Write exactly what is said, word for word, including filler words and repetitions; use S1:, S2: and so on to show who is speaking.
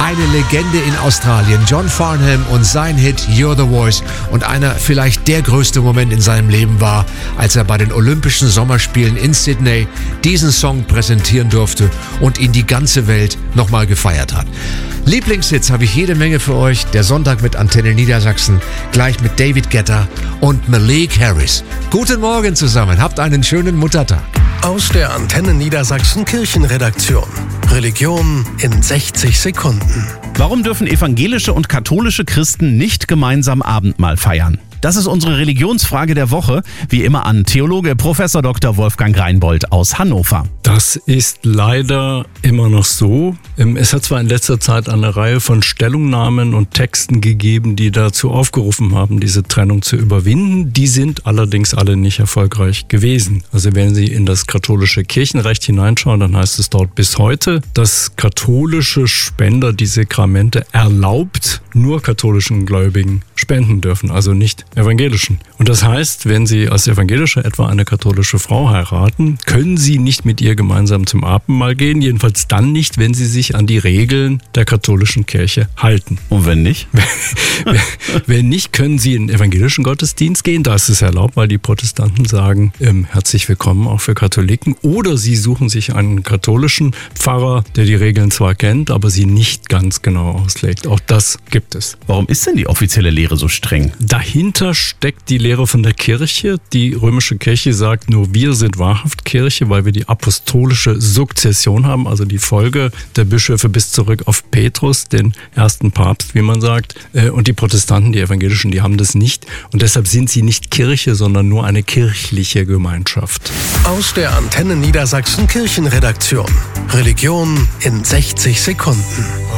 S1: eine Legende in Australien, John Farnham und sein Hit You're the Voice. Und einer vielleicht der größte Moment in seinem Leben war, als er bei den Olympischen Sommerspielen in Sydney diesen Song präsentieren durfte und ihn die ganze Welt nochmal gefeiert hat. Lieblingshits habe ich jede Menge für euch. Der Sonntag mit Antenne Niedersachsen, gleich mit David Guetta und Malik Harris. Guten Morgen zusammen, habt einen schönen Muttertag.
S2: Aus der Antenne Niedersachsen Kirchenredaktion. Religion in sechzig Sekunden.
S3: Warum dürfen evangelische und katholische Christen nicht gemeinsam Abendmahl feiern? Das ist unsere Religionsfrage der Woche, wie immer an Theologe Professor Doktor Wolfgang Reinbold aus Hannover.
S4: Das ist leider immer noch so. Es hat zwar in letzter Zeit eine Reihe von Stellungnahmen und Texten gegeben, die dazu aufgerufen haben, diese Trennung zu überwinden. Die sind allerdings alle nicht erfolgreich gewesen. Also wenn Sie in das katholische Kirchenrecht hineinschauen, dann heißt es dort bis heute, dass katholische Spender die Sakramente erlaubt nur katholischen Gläubigen spenden dürfen, also nicht evangelischen. Und das heißt, wenn Sie als Evangelischer etwa eine katholische Frau heiraten, können Sie nicht mit ihr gemeinsam zum Abendmahl gehen, jedenfalls dann nicht, wenn Sie sich an die Regeln der katholischen Kirche halten.
S3: Und wenn nicht?
S4: Wenn nicht, können Sie in den evangelischen Gottesdienst gehen, da ist es erlaubt, weil die Protestanten sagen, ähm, herzlich willkommen auch für Katholiken. Oder Sie suchen sich einen katholischen Pfarrer, der die Regeln zwar kennt, aber sie nicht ganz genau auslegt. Auch das gibt es.
S3: Warum ist denn die offizielle Lehre so streng?
S4: Dahinter steckt die Lehre von der Kirche. Die römische Kirche sagt, nur wir sind wahrhaft Kirche, weil wir die apostolische Sukzession haben, also die Folge der Bischöfe bis zurück auf Petrus, den ersten Papst, wie man sagt. Und die Protestanten, die Evangelischen, die haben das nicht. Und deshalb sind sie nicht Kirche, sondern nur eine kirchliche Gemeinschaft.
S2: Aus der Antenne Niedersachsen Kirchenredaktion. Religion in sechzig Sekunden.